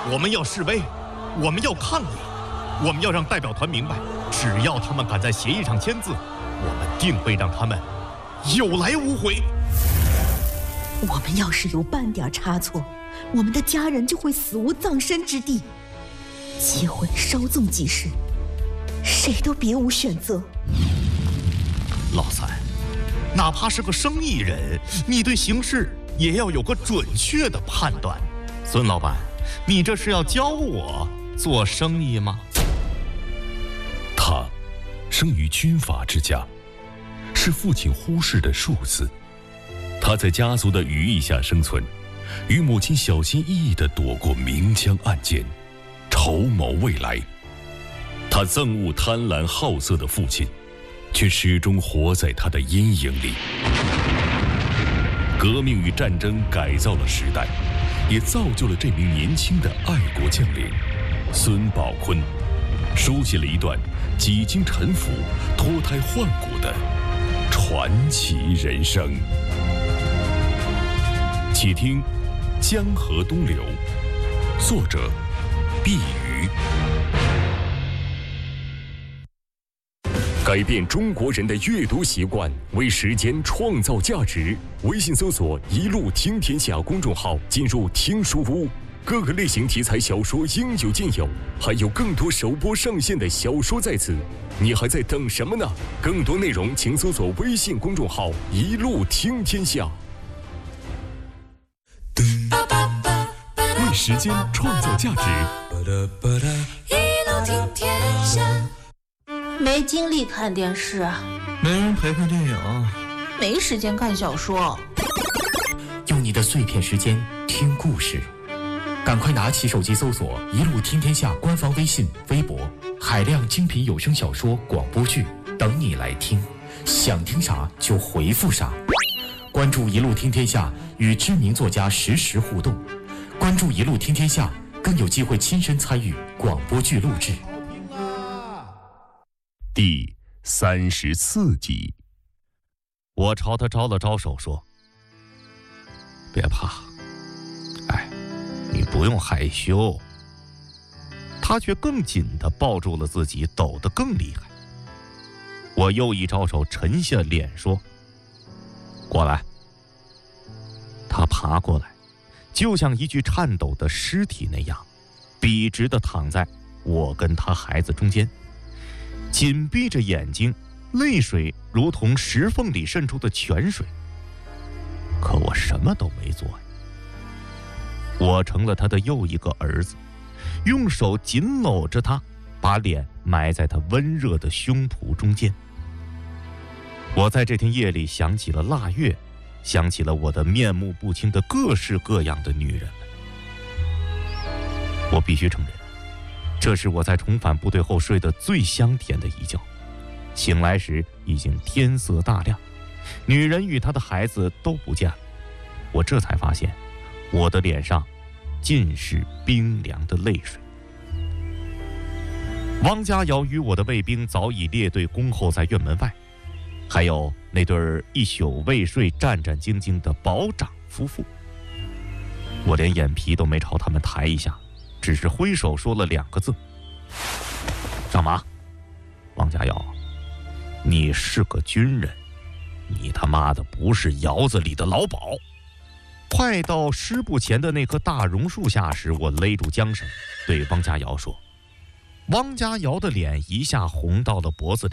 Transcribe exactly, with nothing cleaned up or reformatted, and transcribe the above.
我们要示威，我们要抗议，我们要让代表团明白，只要他们敢在协议上签字，我们定会让他们有来无回。 我们要是有半点差错，我们的家人就会死无葬身之地。机会稍纵即逝，谁都别无选择。 老三，哪怕是个生意人，你对形势也要有个准确的判断。孙老板，你这是要教我做生意吗？ 他生于军阀之家，是父亲忽视的庶子。他在家族的羽翼下生存，与母亲小心翼翼地躲过明枪暗箭，筹谋未来。他憎恶贪婪好色的父亲，却始终活在他的阴影里。革命与战争改造了时代，也造就了这名年轻的爱国将领孙宝坤，书写了一段几经沉浮、脱胎换骨的传奇人生。且听《江河东流》，作者毕瑜。改变中国人的阅读习惯，为时间创造价值。微信搜索“一路听天下”公众号，进入听书屋，各个类型题材小说应有尽有，还有更多首播上线的小说在此，你还在等什么呢？更多内容请搜索微信公众号“一路听天下”。为时间创造价值， 一路听天下。没精力看电视， 没人陪看电影， 没时间看小说。 用你的碎片时间听故事，赶快拿起手机搜索“一路听天下”官方微信、微博，海量精品有声小说、广播剧等你来听，想听啥就回复啥。关注“一路听天下”，与知名作家实时互动。关注“一路听天下”，更有机会亲身参与广播剧录制。 第三十四集， 我朝他招了招手，说：“别怕，哎，你不用害羞。”他却更紧地抱住了自己，抖得更厉害。我又一招手，沉下脸说：“过来。”他爬过来，就像一具颤抖的尸体那样，笔直地躺在我跟他孩子中间。紧闭着眼睛，泪水如同石缝里渗出的泉水。可我什么都没做呀。我成了他的又一个儿子，用手紧搂着他，把脸埋在他温热的胸脯中间。我在这天夜里想起了腊月，想起了我的面目不清的各式各样的女人们。我必须承认，这是我在重返部队后睡得最香甜的一觉。醒来时已经天色大亮，女人与她的孩子都不见了。我这才发现，我的脸上尽是冰凉的泪水。汪家瑶与我的卫兵早已列队恭候在院门外，还有那对一宿未睡、战战兢兢的保长夫妇。我连眼皮都没朝他们抬一下，只是挥手说了两个字：上马。汪家瑶，你是个军人，你他妈的不是窑子里的老鸨。快到师部前的那棵大榕树下时，我勒住缰绳，对汪家瑶说。汪家瑶的脸一下红到了脖子里，